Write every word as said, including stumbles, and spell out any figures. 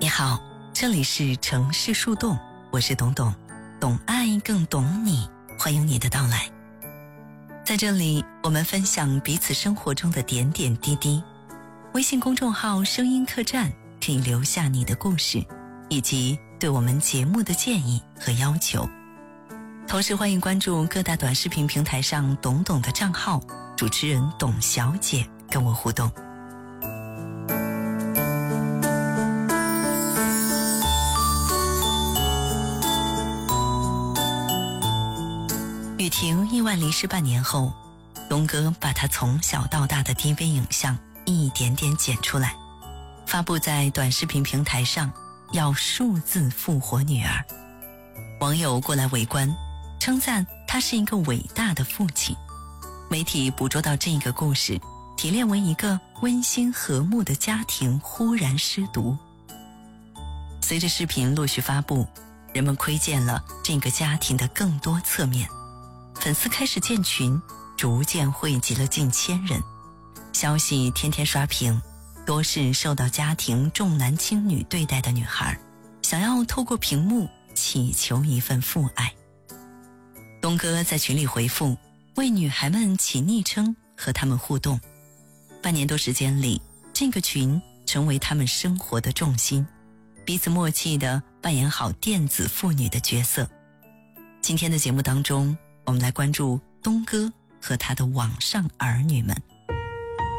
好，这里是城市树洞，我是董董，懂爱更懂你，欢迎你的到来。在这里，我们分享彼此生活中的点点滴滴。微信公众号声音客栈可以留下你的故事，以及对我们节目的建议和要求。同时欢迎关注各大短视频平台上董董的账号，主持人董小姐跟我互动。雨婷意外离世半年后，东哥把他从小到大的 D V 影像一点点剪出来，发布在短视频平台上，要数字复活女儿。网友过来围观，称赞他是一个伟大的父亲。媒体捕捉到这个故事，提炼为一个温馨和睦的家庭忽然失独。随着视频陆续发布，人们窥见了这个家庭的更多侧面。粉丝开始建群，逐渐汇集了近千人，消息天天刷屏，多是受到家庭重男轻女对待的女孩，想要透过屏幕祈求一份父爱。东哥在群里回复，为女孩们起昵称，和她们互动。半年多时间里，这个群成为他们生活的重心，彼此默契地扮演好电子父女的角色。今天的节目当中，我们来关注东哥和他的网上儿女们